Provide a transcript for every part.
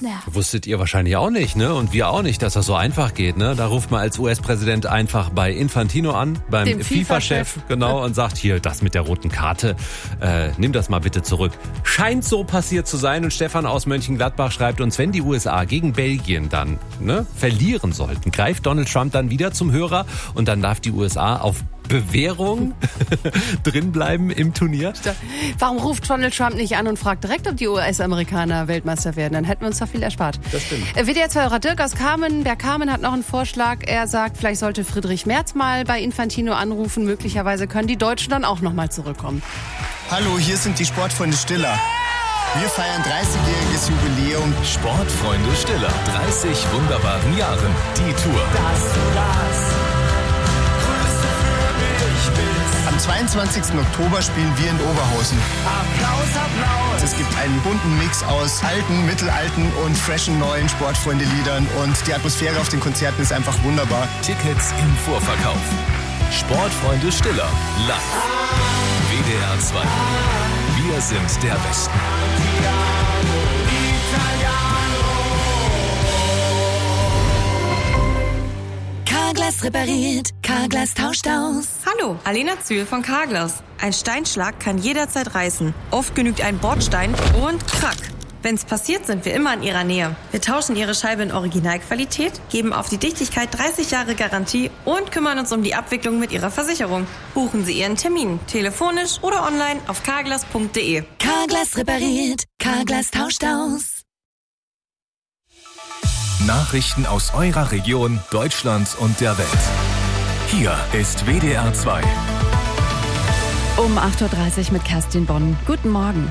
Lesnar. Wusstet ihr wahrscheinlich auch nicht, ne? Und wir auch nicht, dass das so einfach geht, ne? Da ruft man als US-Präsident einfach bei Infantino an, beim Dem FIFA-Chef, genau, und sagt, hier, das mit der roten Karte, nimm das mal bitte zurück. Scheint so passiert zu sein, und Stefan aus Mönchengladbach schreibt uns, wenn die USA gegen Belgien dann verlieren sollten, greift Donald Trump dann wieder zum Hörer und dann darf die USA auf Bewährung drinbleiben im Turnier. Warum ruft Donald Trump nicht an und fragt direkt, ob die US-Amerikaner Weltmeister werden? Dann hätten wir uns da viel erspart. Das stimmt. WDR-2-Hörer Dirk aus Carmen. Der Carmen hat noch einen Vorschlag. Er sagt, vielleicht sollte Friedrich Merz mal bei Infantino anrufen. Möglicherweise können die Deutschen dann auch noch mal zurückkommen. Hallo, hier sind die Sportfreunde Stiller. Wir feiern 30-jähriges Jubiläum. Sportfreunde Stiller. 30 wunderbaren Jahren. Die Tour. Am 22. Oktober spielen wir in Oberhausen. Applaus, Applaus! Es gibt einen bunten Mix aus alten, mittelalten und freshen neuen Sportfreunde-Liedern. Und die Atmosphäre auf den Konzerten ist einfach wunderbar. Tickets im Vorverkauf. Sportfreunde Stiller. Live. WDR 2. Wir sind der Westen. Carglass repariert, Carglass tauscht aus. Hallo, Alena Zühl von Carglass. Ein Steinschlag kann jederzeit reißen. Oft genügt ein Bordstein und krack. Wenn's passiert, sind wir immer in Ihrer Nähe. Wir tauschen Ihre Scheibe in Originalqualität, geben auf die Dichtigkeit 30 Jahre Garantie und kümmern uns um die Abwicklung mit Ihrer Versicherung. Buchen Sie Ihren Termin, telefonisch oder online auf carglass.de. Carglass repariert, Carglass tauscht aus. Nachrichten aus eurer Region, Deutschland und der Welt. Hier ist WDR 2. Um 8.30 Uhr mit Kerstin Bonn. Guten Morgen.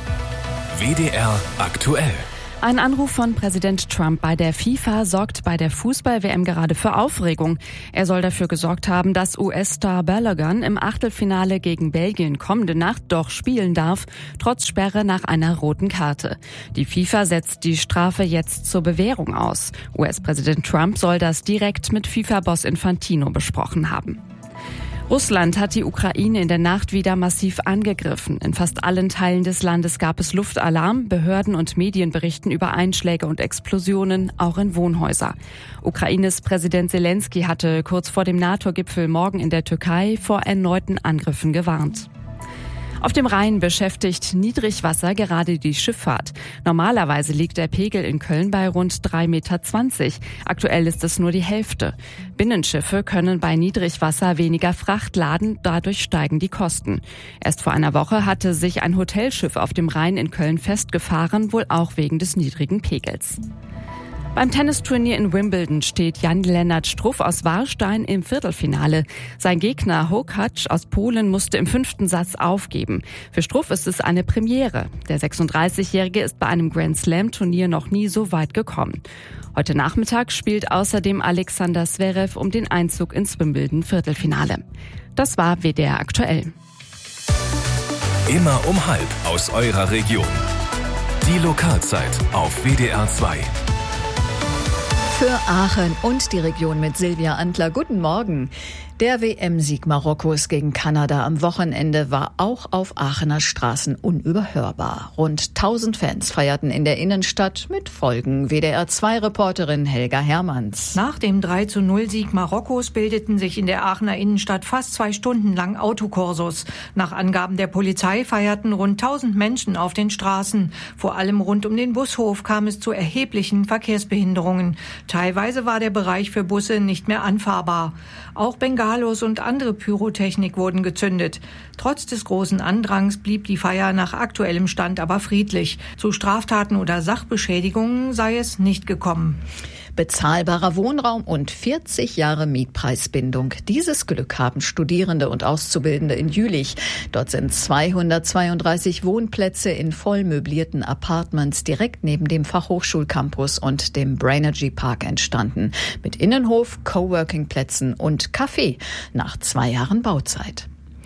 WDR aktuell. Ein Anruf von Präsident Trump bei der FIFA sorgt bei der Fußball-WM gerade für Aufregung. Er soll dafür gesorgt haben, dass US-Star Balogun im Achtelfinale gegen Belgien kommende Nacht doch spielen darf, trotz Sperre nach einer roten Karte. Die FIFA setzt die Strafe jetzt zur Bewährung aus. US-Präsident Trump soll das direkt mit FIFA-Boss Infantino besprochen haben. Russland hat die Ukraine in der Nacht wieder massiv angegriffen. In fast allen Teilen des Landes gab es Luftalarm. Behörden und Medien berichten über Einschläge und Explosionen, auch in Wohnhäuser. Ukraines Präsident Zelensky hatte kurz vor dem NATO-Gipfel morgen in der Türkei vor erneuten Angriffen gewarnt. Auf dem Rhein beschäftigt Niedrigwasser gerade die Schifffahrt. Normalerweise liegt der Pegel in Köln bei rund 3,20 Meter. Aktuell ist es nur die Hälfte. Binnenschiffe können bei Niedrigwasser weniger Fracht laden, dadurch steigen die Kosten. Erst vor einer Woche hatte sich ein Hotelschiff auf dem Rhein in Köln festgefahren, wohl auch wegen des niedrigen Pegels. Beim Tennisturnier in Wimbledon steht Jan-Lennart Struff aus Warstein im Viertelfinale. Sein Gegner Hurkacz aus Polen musste im 5. Satz aufgeben. Für Struff ist es eine Premiere. Der 36-Jährige ist bei einem Grand-Slam-Turnier noch nie so weit gekommen. Heute Nachmittag spielt außerdem Alexander Zverev um den Einzug ins Wimbledon-Viertelfinale. Das war WDR aktuell. Immer um 12:30 aus eurer Region. Die Lokalzeit auf WDR 2. Für Aachen und die Region mit Silvia Antler. Guten Morgen. Der WM-Sieg Marokkos gegen Kanada am Wochenende war auch auf Aachener Straßen unüberhörbar. Rund 1000 Fans feierten in der Innenstadt mit Folgen. WDR-2-Reporterin Helga Hermanns. Nach dem 3:0-Sieg Marokkos bildeten sich in der Aachener Innenstadt fast 2 Stunden lang Autokorsos. Nach Angaben der Polizei feierten rund 1000 Menschen auf den Straßen. Vor allem rund um den Bushof kam es zu erheblichen Verkehrsbehinderungen. Teilweise war der Bereich für Busse nicht mehr anfahrbar. Auch Bengalos und andere Pyrotechnik wurden gezündet. Trotz des großen Andrangs blieb die Feier nach aktuellem Stand aber friedlich. Zu Straftaten oder Sachbeschädigungen sei es nicht gekommen. Bezahlbarer Wohnraum und 40 Jahre Mietpreisbindung. Dieses Glück haben Studierende und Auszubildende in Jülich. Dort sind 232 Wohnplätze in voll möblierten Apartments direkt neben dem Fachhochschulcampus und dem Brainergy Park entstanden. Mit Innenhof, Coworking-Plätzen und Café nach 2 Jahren Bauzeit.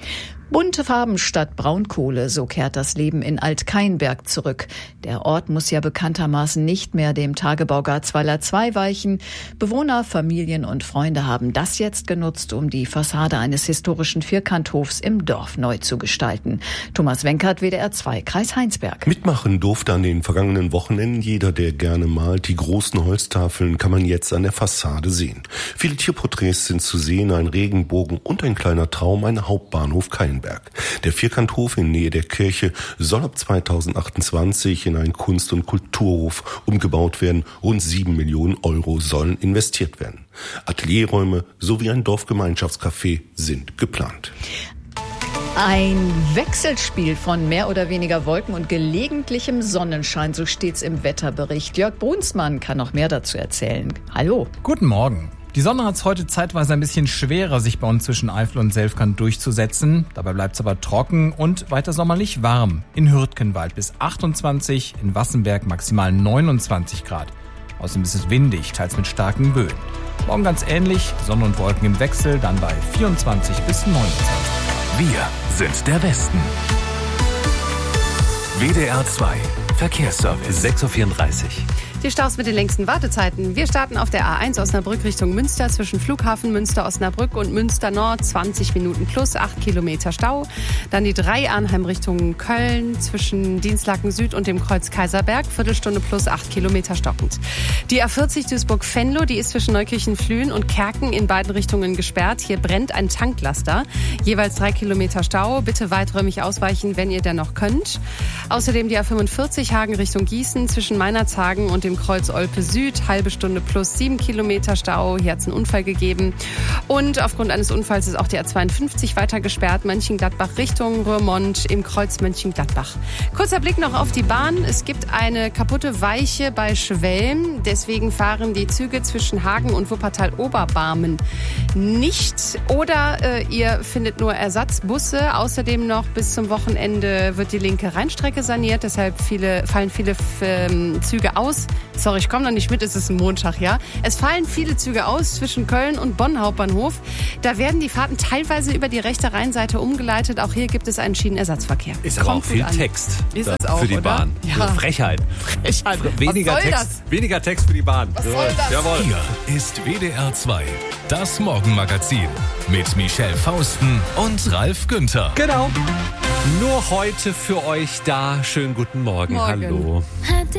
Bunte Farben statt Braunkohle, so kehrt das Leben in Alt-Kainberg zurück. Der Ort muss ja bekanntermaßen nicht mehr dem Tagebau Garzweiler 2 weichen. Bewohner, Familien und Freunde haben das jetzt genutzt, um die Fassade eines historischen Vierkanthofs im Dorf neu zu gestalten. Thomas Wenkert, WDR 2, Kreis Heinsberg. Mitmachen durfte an den vergangenen Wochenenden jeder, der gerne malt. Die großen Holztafeln kann man jetzt an der Fassade sehen. Viele Tierporträts sind zu sehen, ein Regenbogen und ein kleiner Traum, ein Hauptbahnhof Kainberg. Der Vierkanthof in Nähe der Kirche soll ab 2028 in einen Kunst- und Kulturhof umgebaut werden. Rund 7 Millionen Euro sollen investiert werden. Atelierräume sowie ein Dorfgemeinschaftscafé sind geplant. Ein Wechselspiel von mehr oder weniger Wolken und gelegentlichem Sonnenschein, so steht's im Wetterbericht. Jörg Brunsmann kann noch mehr dazu erzählen. Hallo. Guten Morgen. Die Sonne hat es heute zeitweise ein bisschen schwerer, sich bei uns zwischen Eifel und Selfkant durchzusetzen. Dabei bleibt es aber trocken und weiter sommerlich warm. In Hürtgenwald bis 28, in Wassenberg maximal 29 Grad. Außerdem ist es windig, teils mit starken Böen. Morgen ganz ähnlich, Sonne und Wolken im Wechsel, dann bei 24 bis 29 Grad. Wir sind der Westen. WDR 2 Verkehrsservice. 6.34 Uhr. Die Staus mit den längsten Wartezeiten. Wir starten auf der A1 Osnabrück Richtung Münster zwischen Flughafen Münster-Osnabrück und Münster Nord. 20 Minuten plus 8 Kilometer Stau. Dann die 3 Arnheim Richtung Köln zwischen Dienstlaken Süd und dem Kreuz Kaiserberg. Viertelstunde plus 8 Kilometer stockend. Die A40 Duisburg-Venlo, die ist zwischen Neukirchen-Flühen und Kerken in beiden Richtungen gesperrt. Hier brennt ein Tanklaster. Jeweils 3 Kilometer Stau. Bitte weiträumig ausweichen, wenn ihr denn noch könnt. Außerdem die A45 Hagen Richtung Gießen zwischen Meinerzhagen und dem Kreuz Olpe Süd, halbe Stunde plus 7 Kilometer Stau. Hier hat es einen Unfall gegeben. Und aufgrund eines Unfalls ist auch die A52 weiter gesperrt. Mönchengladbach Richtung Röhrmond im Kreuz Mönchengladbach. Kurzer Blick noch auf die Bahn. Es gibt eine kaputte Weiche bei Schwelm. Deswegen fahren die Züge zwischen Hagen und Wuppertal-Oberbarmen nicht. Oder ihr findet nur Ersatzbusse. Außerdem noch bis zum Wochenende wird die linke Rheinstrecke saniert. Deshalb fallen viele Züge aus. Sorry, ich komme noch nicht mit, es ist ein Montag, ja. Es fallen viele Züge aus zwischen Köln und Bonn Hauptbahnhof. Da werden die Fahrten teilweise über die rechte Rheinseite umgeleitet. Auch hier gibt es einen Schienenersatzverkehr. Ist aber auch viel Text ist es auch, für die oder? Bahn. Ja. Frechheit. Weniger Text für die Bahn. Was soll das? Jawohl. Hier ist WDR 2, das Morgenmagazin mit Michelle Fausten und Ralf Günther. Genau. Nur heute für euch da. Schönen guten Morgen. Hallo.